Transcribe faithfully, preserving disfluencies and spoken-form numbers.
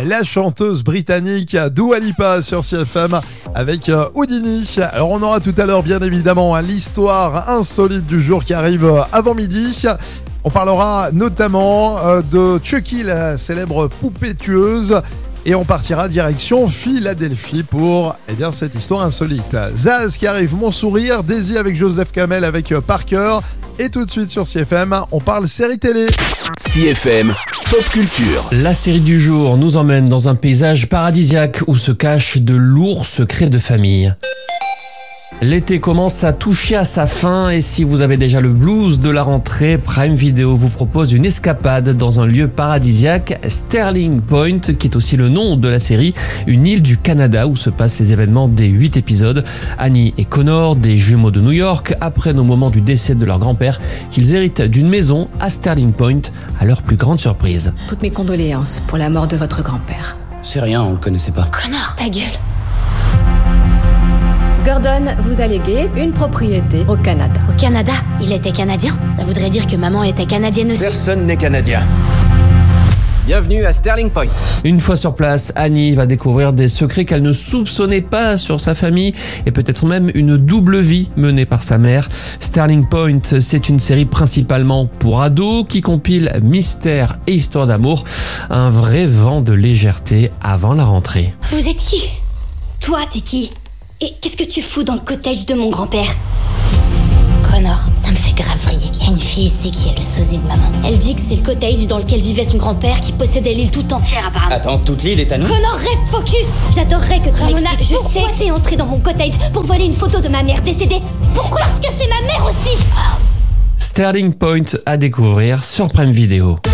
la chanteuse britannique Dua Lipa sur C F M avec Houdini. Alors on aura tout à l'heure bien évidemment l'histoire insolite du jour qui arrive avant midi. On parlera notamment de Chucky, la célèbre poupée tueuse. Et on partira direction Philadelphie pour eh bien, cette histoire insolite. Zaz qui arrive, Mon Sourire, Daisy avec Joseph Kamel avec Parker. Et tout de suite sur C F M, on parle série télé. C F M, Pop Culture. La série du jour nous emmène dans un paysage paradisiaque où se cachent de lourds secrets de famille. L'été commence à toucher à sa fin et si vous avez déjà le blues de la rentrée, Prime Video vous propose une escapade dans un lieu paradisiaque, Sterling Point, qui est aussi le nom de la série, une île du Canada où se passent les événements des huit épisodes. Annie et Connor, des jumeaux de New York, apprennent au moment du décès de leur grand-père qu'ils héritent d'une maison à Sterling Point, à leur plus grande surprise. Toutes mes condoléances pour la mort de votre grand-père. C'est rien, on le connaissait pas. Connor, ta gueule! Gordon vous a légué une propriété au Canada. Au Canada? Il était canadien? Ça voudrait dire que maman était canadienne aussi. Personne n'est canadien. Bienvenue à Sterling Point. Une fois sur place, Annie va découvrir des secrets qu'elle ne soupçonnait pas sur sa famille et peut-être même une double vie menée par sa mère. Sterling Point, c'est une série principalement pour ados qui compile mystère et histoire d'amour. Un vrai vent de légèreté avant la rentrée. Vous êtes qui? Toi, t'es qui? Et qu'est-ce que tu fous dans le cottage de mon grand-père? Connor, ça me fait grave vriller. Il y a une fille ici qui est le sosie de maman. Elle dit que c'est le cottage dans lequel vivait son grand-père qui possédait l'île tout entière apparemment. Attends, toute l'île est à nous? Connor, reste focus! J'adorerais que tu Ramona, je sais que c'est entré dans mon cottage pour voler une photo de ma mère décédée. Pourquoi? Parce que c'est ma mère aussi! Sterling Point à découvrir sur Prime Video.